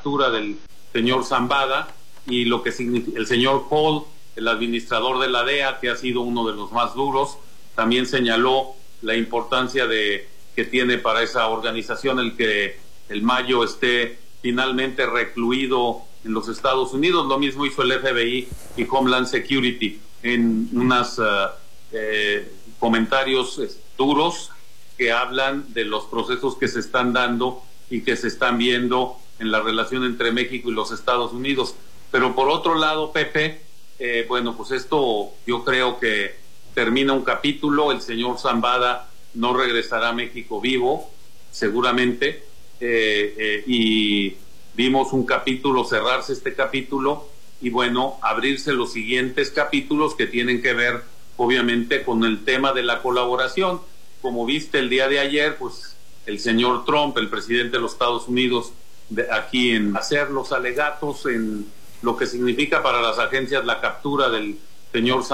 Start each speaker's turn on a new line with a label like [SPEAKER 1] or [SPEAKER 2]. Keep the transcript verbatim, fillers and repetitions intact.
[SPEAKER 1] captura del señor Zambada, y lo que significa el señor Hall, el administrador de la D E A, que ha sido uno de los más duros, también señaló la importancia de que tiene para esa organización el que el Mayo esté finalmente recluido en los Estados Unidos. Lo mismo hizo el F B I y Homeland Security en unos uh, eh, comentarios duros que hablan de los procesos que se están dando y que se están viendo en la relación entre México y los Estados Unidos. Pero por otro lado, Pepe, eh, bueno, pues esto yo creo que termina un capítulo. El señor Zambada no regresará a México vivo, seguramente, eh, eh, y vimos un capítulo cerrarse este capítulo y bueno, abrirse los siguientes capítulos que tienen que ver obviamente con el tema de la colaboración. Como viste el día de ayer, pues el señor Trump, el presidente de los Estados Unidos, de aquí en hacer los alegatos en lo que significa para las agencias la captura del señor